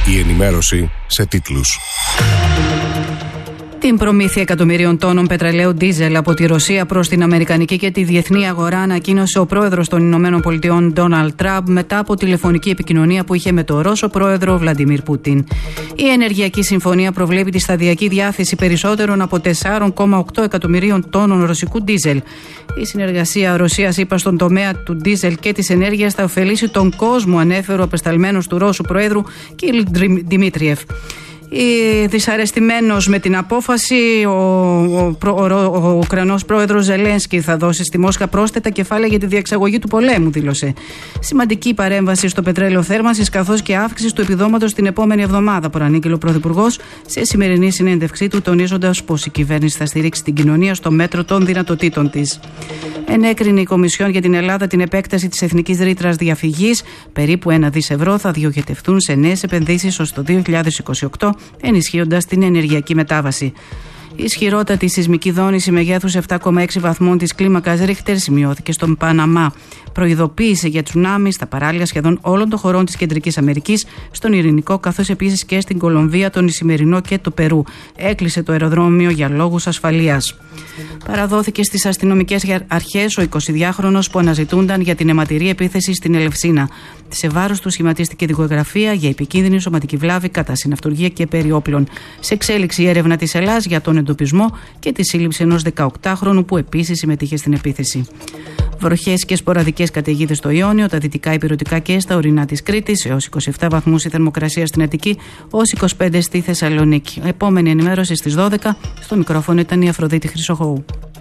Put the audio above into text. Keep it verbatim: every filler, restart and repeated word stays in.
Η ενημέρωση σε τίτλους. Την προμήθεια εκατομμυρίων τόνων πετρελαίου ντίζελ από τη Ρωσία προς την αμερικανική και τη διεθνή αγορά ανακοίνωσε ο πρόεδρος των Ηνωμένων Πολιτειών Ντόναλντ Τραμπ μετά από τηλεφωνική επικοινωνία που είχε με τον Ρώσο πρόεδρο Βλαντιμίρ Πούτιν. Η ενεργειακή συμφωνία προβλέπει τη σταδιακή διάθεση περισσότερων από τέσσερα κόμμα οκτώ εκατομμυρίων τόνων ρωσικού ντίζελ. Η συνεργασία Ρωσίας-ΗΠΑ στον τομέα του ντίζελ και της ενέργειας θα ωφελήσει τον κόσμο, ανέφερε ο απεσταλμένος του Ρώσου Προέδρου κ. Δημήτριεφ. Δυσαρεστημένος με την απόφαση, ο, ο, ο, ο, ο Ουκρανός πρόεδρος Ζελένσκι θα δώσει στη Μόσχα πρόσθετα κεφάλαια για τη διεξαγωγή του πολέμου, δήλωσε. Σημαντική παρέμβαση στο πετρέλαιο θέρμανσης καθώς και αύξηση του επιδόματος την επόμενη εβδομάδα, προανήγγειλε ο Πρωθυπουργός σε σημερινή συνέντευξή του, τονίζοντας πως η κυβέρνηση θα στηρίξει την κοινωνία στο μέτρο των δυνατοτήτων της. Ενέκρινε η Κομισιόν για την Ελλάδα την επέκταση της εθνικής ρήτρας διαφυγής. Περίπου ένα δις ευρώ θα διοχετευτούν σε νέες επενδύσεις ως το δύο χιλιάδες είκοσι οκτώ, ενισχύοντας την ενεργειακή μετάβαση. Η ισχυρότατη σεισμική δόνηση μεγέθους επτά κόμμα έξι βαθμών της κλίμακας Ρίχτερ σημειώθηκε στον Παναμά. Προειδοποίησε για τσουνάμι στα παράλια σχεδόν όλων των χωρών της Κεντρικής Αμερικής, στον Ειρηνικό, καθώς επίσης και στην Κολομβία, τον Ισημερινό και το Περού. Έκλεισε το αεροδρόμιο για λόγους ασφαλείας. Παραδόθηκε στις αστυνομικές αρχές ο εικοσιδυάχρονος που αναζητούνταν για την αιματηρή επίθεση στην Ελευσίνα. Σε βάρος του σχηματίστηκε δικογραφία για επικίνδυνη σωματική βλάβη κατά συναυτουργία και περί όπλων. Σε εξέλιξη η έρευνα της Ελλάς για τον εντοπισμό και τη σύλληψη ενός δεκαοκτάχρονου που επίσης συμμετείχε στην επίθεση. Βροχές και σποραδικές καταιγίδες στο Ιόνιο, τα δυτικά ηπειρωτικά και στα ορεινά της Κρήτης, έως είκοσι επτά βαθμούς η θερμοκρασία στην Αττική, ως είκοσι πέντε στη Θεσσαλονίκη. Επόμενη ενημέρωση στις δώδεκα. Στο μικρόφωνο ήταν η Αφροδίτη Χρυσοχοού.